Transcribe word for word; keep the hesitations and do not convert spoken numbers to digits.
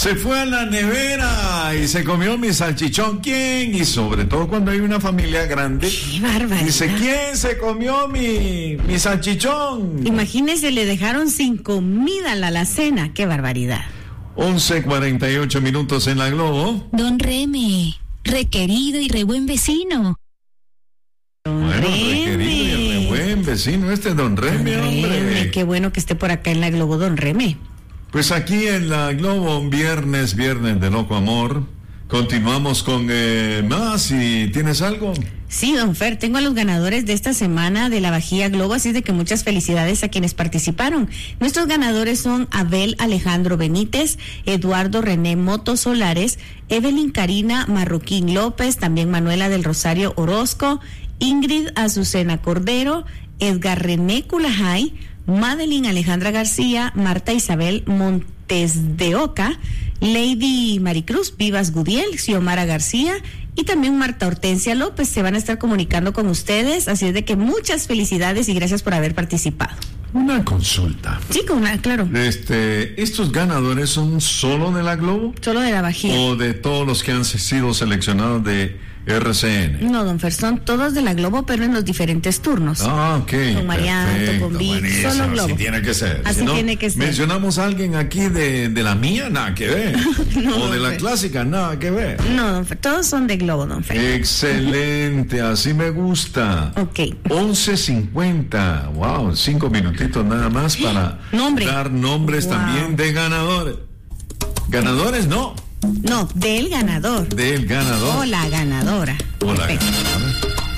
Se fue a la nevera y se comió mi salchichón. ¿Quién? Y sobre todo cuando hay una familia grande. ¡Qué barbaridad! Dice, ¿quién se comió mi, mi salchichón? Imagínese, le dejaron sin comida a la alacena. ¡Qué barbaridad! once cuarenta y ocho minutos en la Globo. Don Reme, requerido y re buen vecino. Don Bueno, Reme. requerido y re buen vecino este Don Reme, Don hombre. Reme, qué bueno que esté por acá en la Globo, Don Reme. Pues aquí en la Globo, un viernes, viernes de loco amor. Continuamos con eh, más. ¿Y tienes algo? Sí, don Fer, tengo a los ganadores de esta semana de la Bajía Globo, así de que muchas felicidades a quienes participaron. Nuestros ganadores son Abel Alejandro Benítez, Eduardo René Moto Solares, Evelyn Karina Marroquín López, también Manuela del Rosario Orozco, Ingrid Azucena Cordero, Edgar René Culajay, Madeline Alejandra García, Marta Isabel Montes de Oca, Lady Maricruz Vivas Gudiel, Xiomara García y también Marta Hortensia López. Se van a estar comunicando con ustedes, así es de que muchas felicidades y gracias por haber participado. Una consulta. Sí, con una, claro. Este, ¿estos ganadores son solo de la Globo? Solo de la Bajía. ¿O de todos los que han sido seleccionados de R C N? No, don Fer, son todos de la Globo, pero en los diferentes turnos. Ah, ok. Con Marianto, perfecto, con Vic, buenísimo, solo Globo. Así tiene que ser. Así Si no, tiene que ser. mencionamos a alguien aquí de, de la mía, nada que ver. No, o de don la Fer. clásica, nada que ver. No, don Fer, todos son de Globo, don Fer. Excelente, así me gusta. Ok. once cincuenta, wow, cinco minutitos nada más para Nombre. dar nombres Wow. también de ganadores. Ganadores no, No, del ganador. del ganador. O la ganadora. O la Perfecto. ganadora.